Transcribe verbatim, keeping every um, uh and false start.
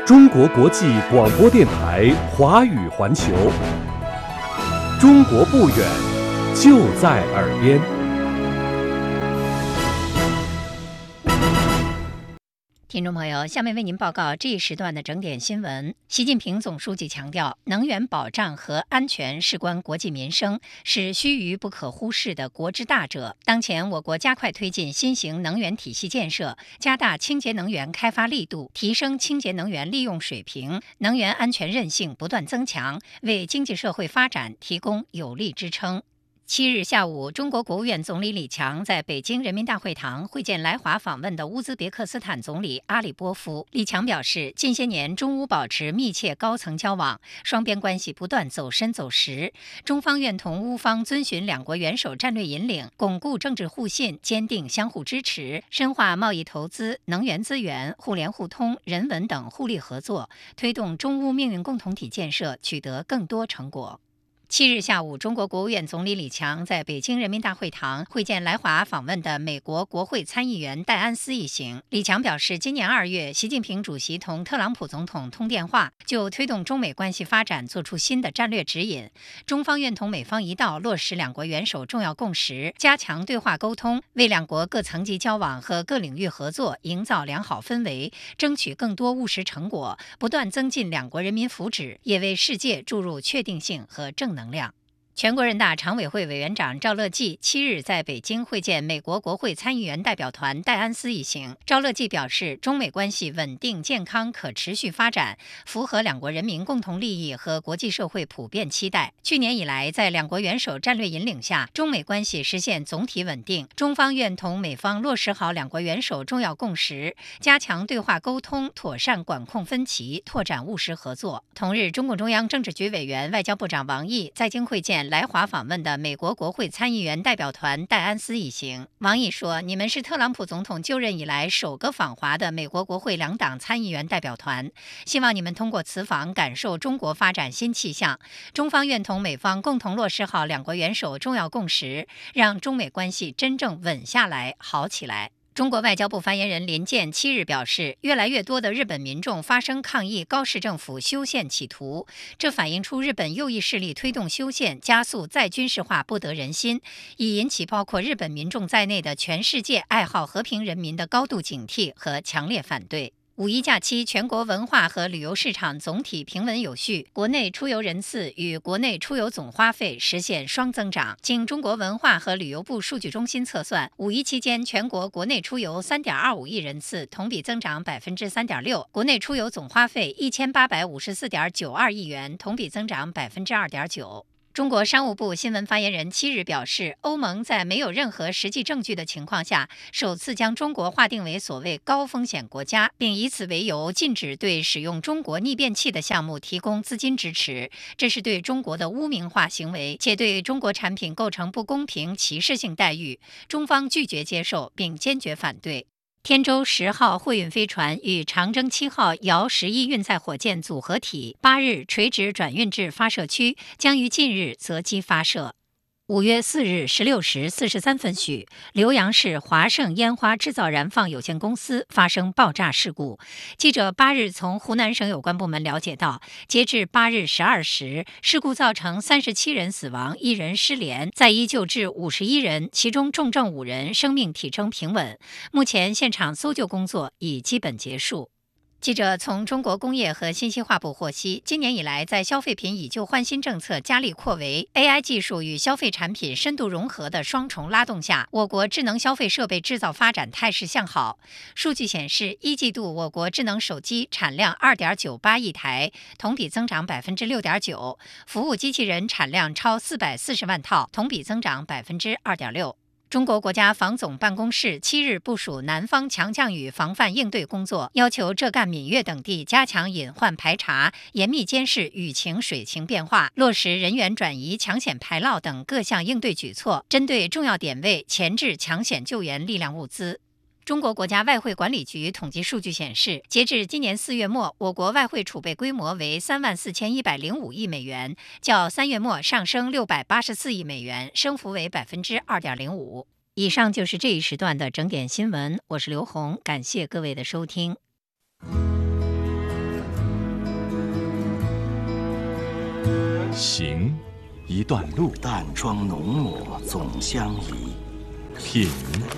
中国国际广播电台华语环球，中国不远，就在耳边。 听众朋友，下面为您报告这一时段的整点新闻。习近平总书记强调，能源保障和安全事关国计民生，是须臾不可忽视的国之大者。当前，我国加快推进新型能源体系建设，加大清洁能源开发力度，提升清洁能源利用水平，能源安全韧性不断增强，为经济社会发展提供有力支撑。七日下午，中国国务院总理李强在北京人民大会堂会见来华访问的乌兹别克斯坦总理阿里波夫。李强表示，近些年中乌保持密切高层交往，双边关系不断走深走实。中方愿同乌方遵循两国元首战略引领，巩固政治互信，坚定相互支持，深化贸易投资、能源资源、互联互通、人文等互利合作，推动中乌命运共同体建设取得更多成果。七日下午，中国国务院总理李强在北京人民大会堂会见来华访问的美国国会参议员戴安斯一行。李强表示，今年二月，习近平主席同特朗普总统通电话，就推动中美关系发展作出新的战略指引。中方愿同美方一道落实两国元首重要共识，加强对话沟通，为两国各层级交往和各领域合作营造良好氛围，争取更多务实成果，不断增进两国人民福祉，也为世界注入确定性和正能量。能量。全国人大常委会委员长赵乐际七日在北京会见美国国会参议员代表团戴安斯一行。赵乐际表示，中美关系稳定、健康、可持续发展，符合两国人民共同利益和国际社会普遍期待。去年以来，在两国元首战略引领下，中美关系实现总体稳定。中方愿同美方落实好两国元首重要共识，加强对话沟通，妥善管控分歧，拓展务实合作。同日，中共中央政治局委员、外交部长王毅在京会见来华访问的美国国会参议员代表团戴安斯一行。王毅说，你们是特朗普总统就任以来首个访华的美国国会两党参议员代表团，希望你们通过此访感受中国发展新气象。中方愿同美方共同落实好两国元首重要共识，让中美关系真正稳下来、好起来。中国外交部发言人林健七日表示，越来越多的日本民众发声抗议高市政府修宪企图，这反映出日本右翼势力推动修宪、加速再军事化不得人心，已引起包括日本民众在内的全世界爱好和平人民的高度警惕和强烈反对。五一假期，全国文化和旅游市场总体平稳有序，国内出游人次与国内出游总花费实现双增长。经中国文化和旅游部数据中心测算，五一期间全国国内出游 三点二五亿人次，同比增长 百分之三点六， 国内出游总花费一千八百五十四点九二亿元，同比增长 百分之二点九。中国商务部新闻发言人七日表示，欧盟在没有任何实际证据的情况下，首次将中国划定为所谓高风险国家，并以此为由禁止对使用中国逆变器的项目提供资金支持，这是对中国的污名化行为，且对中国产品构成不公平歧视性待遇，中方拒绝接受并坚决反对。天舟十号货运飞船与长征七号遥十一运载火箭组合体八日垂直转运至发射区，将于近日择机发射。五月四日十六时四十三分许，浏阳市华盛烟花制造燃放有限公司发生爆炸事故。记者八日从湖南省有关部门了解到，截至八日十二时，事故造成三十七人死亡，一人失联，在医救治五十一人，其中重症五人，生命体征平稳。目前现场搜救工作已基本结束。记者从中国工业和信息化部获悉，今年以来，在消费品以旧换新政策加力扩围、A I 技术与消费产品深度融合的双重拉动下，我国智能消费设备制造发展态势向好。数据显示，一季度我国智能手机产量 二点九八亿台，同比增长 百分之六点九； 服务机器人产量超四百四十万套，同比增长 百分之二点六。中国国家防总办公室七日部署南方强降雨防范应对工作，要求浙赣闽粤等地加强隐患排查，严密监视雨情水情变化，落实人员转移、抢险排涝等各项应对举措，针对重要点位前置抢险救援力量物资。中国国家外汇管理局统计数据显示，截至今年四月末，我国外汇储备规模为三万四千一百零五亿美元，较三月末上升六百八十四亿美元，升幅为百分之二点零五。以上就是这一时段的整点新闻，我是刘红，感谢各位的收听。 行，一段路； 淡妆浓抹总相宜。 品，